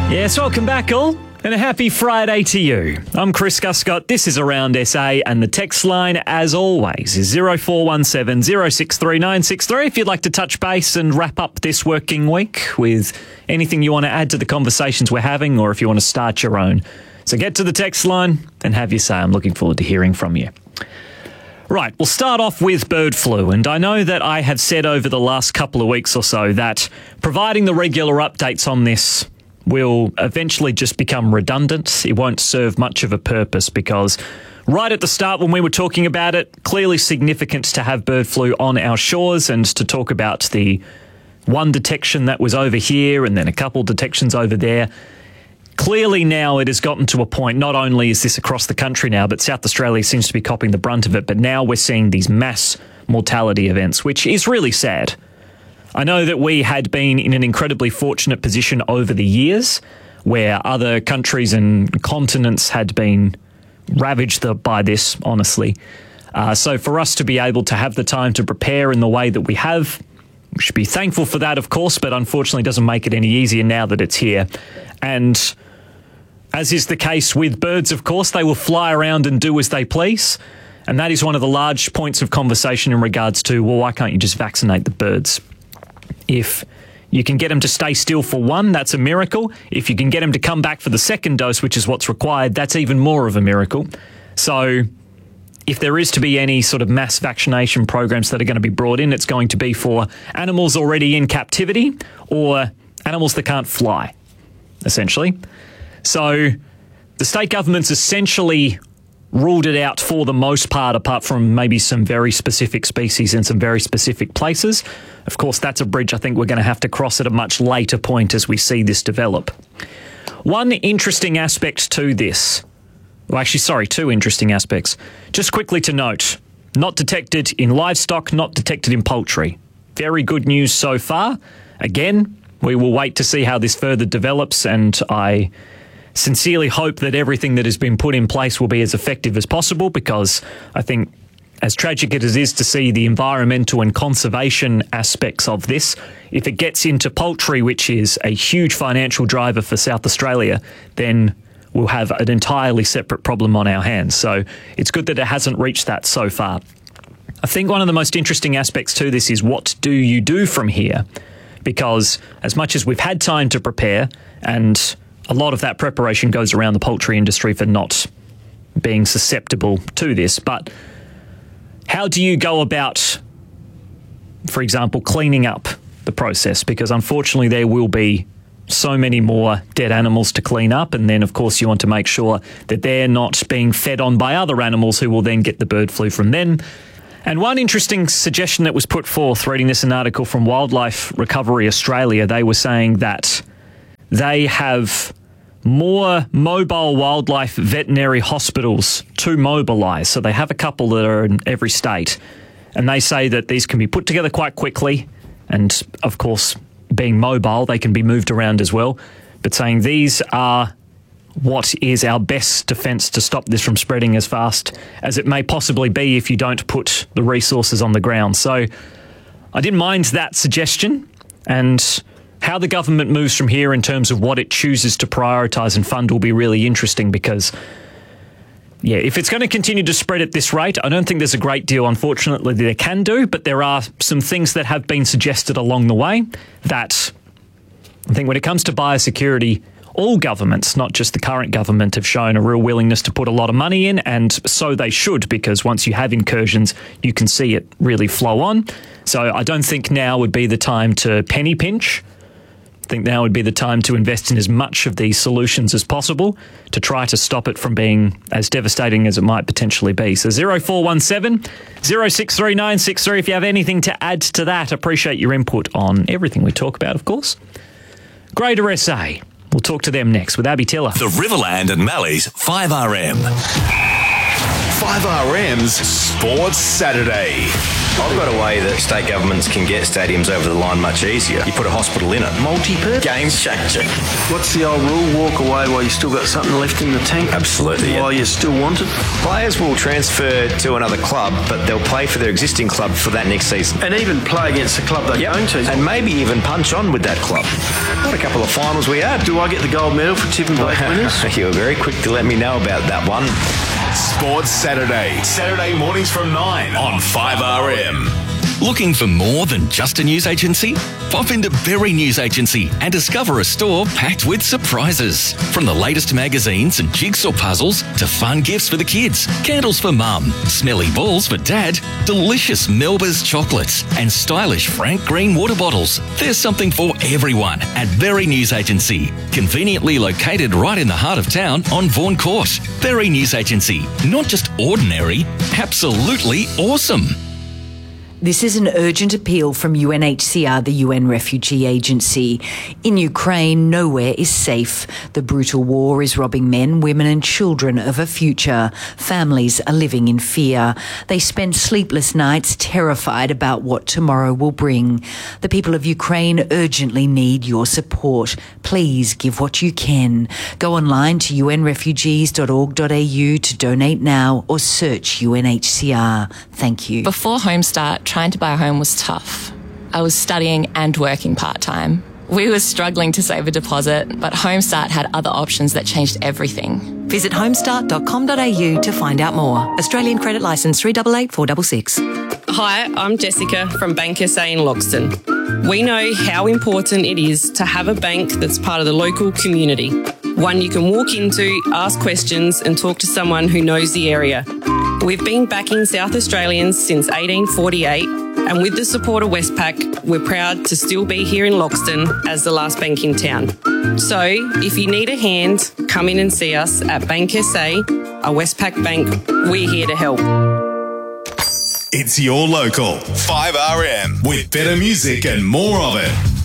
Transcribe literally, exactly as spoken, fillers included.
Yes, welcome back all, and a happy Friday to you. I'm Chris Guscott, this is Around S A, and the text line, as always, is zero four one seven, zero six three nine six three if you'd like to touch base and wrap up this working week with anything you want to add to the conversations we're having, or if you want to start your own. So get to the text line and have your say. I'm looking forward to hearing from you. Right, we'll start off with bird flu, and I know that I have said over the last couple of weeks or so that providing the regular updates on this will eventually just become redundant. It won't serve much of a purpose because right at the start when we were talking about it, clearly significant to have bird flu on our shores and to talk about the one detection that was over here and then a couple detections over there. Clearly now it has gotten to a point, not only is this across the country now, but South Australia seems to be copping the brunt of it, but now we're seeing these mass mortality events, which is really sad. I know that we had been in an incredibly fortunate position over the years where other countries and continents had been ravaged by this, honestly. Uh, so for us to be able to have the time to prepare in the way that we have, we should be thankful for that, of course, but unfortunately doesn't make it any easier now that it's here. And as is the case with birds, of course, they will fly around and do as they please. And that is one of the large points of conversation in regards to, well, why can't you just vaccinate the birds? If you can get them to stay still for one, that's a miracle. If you can get them to come back for the second dose, which is what's required, that's even more of a miracle. So if there is to be any sort of mass vaccination programs that are going to be brought in, it's going to be for animals already in captivity or animals that can't fly, essentially. So the state government's essentially ruled it out for the most part, apart from maybe some very specific species in some very specific places. Of course, that's a bridge I think we're going to have to cross at a much later point as we see this develop. One interesting aspect to this, well, actually, sorry, two interesting aspects. Just quickly to note, not detected in livestock, not detected in poultry. Very good news so far. Again, we will wait to see how this further develops, and I sincerely hope that everything that has been put in place will be as effective as possible, because I think as tragic as it is to see the environmental and conservation aspects of this, if it gets into poultry, which is a huge financial driver for South Australia, then we'll have an entirely separate problem on our hands. So it's good that it hasn't reached that so far. I think one of the most interesting aspects to this is what do you do from here? Because as much as we've had time to prepare, and a lot of that preparation goes around the poultry industry for not being susceptible to this. But how do you go about, for example, cleaning up the process? Because unfortunately there will be so many more dead animals to clean up. And then, of course, you want to make sure that they're not being fed on by other animals who will then get the bird flu from them. And one interesting suggestion that was put forth, reading this an article from Wildlife Recovery Australia, they were saying that they have more mobile wildlife veterinary hospitals to mobilise. So they have a couple that are in every state. And they say that these can be put together quite quickly. And, of course, being mobile, they can be moved around as well. But saying these are what is our best defence to stop this from spreading as fast as it may possibly be if you don't put the resources on the ground. So I didn't mind that suggestion, and how the government moves from here in terms of what it chooses to prioritise and fund will be really interesting, because, yeah, if it's going to continue to spread at this rate, I don't think there's a great deal, unfortunately, that they can do, but there are some things that have been suggested along the way that I think when it comes to biosecurity, all governments, not just the current government, have shown a real willingness to put a lot of money in, and so they should, because once you have incursions, you can see it really flow on. So I don't think now would be the time to penny pinch. I think now would be the time to invest in as much of these solutions as possible to try to stop it from being as devastating as it might potentially be. So zero four one seven, zero six three nine six three if you have anything to add to that. Appreciate your input on everything we talk about, of course. Greater S A. We'll talk to them next with Abby Tiller. The Riverland and Mallee's five R M. five R M's Sports Saturday. I've got a way that state governments can get stadiums over the line much easier. You put a hospital in it. Multi-purpose. Game changer. What's the old rule? Walk away while you still got something left in the tank? Absolutely. While yeah. you still want it? Players will transfer to another club, but they'll play for their existing club for that next season. And even play against the club they're yep. going to. And maybe even punch on with that club. What a couple of finals we had. Do I get the gold medal for tipping both winners? You were very quick to let me know about that one. Sports Saturday. Saturday mornings from nine on five R M. Looking for more than just a news agency? Pop into Berry News Agency and discover a store packed with surprises. From the latest magazines and jigsaw puzzles to fun gifts for the kids, candles for mum, smelly balls for dad, delicious Melba's chocolates and stylish Frank Green water bottles. There's something for everyone at Berry News Agency. Conveniently located right in the heart of town on Vaughan Court. Berry News Agency. Not just ordinary, absolutely awesome. This is an urgent appeal from U N H C R, the U N Refugee Agency. In Ukraine, nowhere is safe. The brutal war is robbing men, women and children of a future. Families are living in fear. They spend sleepless nights terrified about what tomorrow will bring. The people of Ukraine urgently need your support. Please give what you can. Go online to u n refugees dot org dot a u to donate now or search U N H C R. Thank you. Before Homestart, trying to buy a home was tough. I was studying and working part-time. We were struggling to save a deposit, but Homestart had other options that changed everything. Visit homestart dot com dot a u to find out more. Australian credit licence three eight eight four six six. Hi, I'm Jessica from Bank S A in Loxton. We know how important it is to have a bank that's part of the local community. One you can walk into, ask questions and talk to someone who knows the area. We've been backing South Australians since eighteen forty-eight, and with the support of Westpac, we're proud to still be here in Loxton as the last bank in town. So, if you need a hand, come in and see us at Bank S A, a Westpac bank. We're here to help. It's your local five R M with better music and more of it.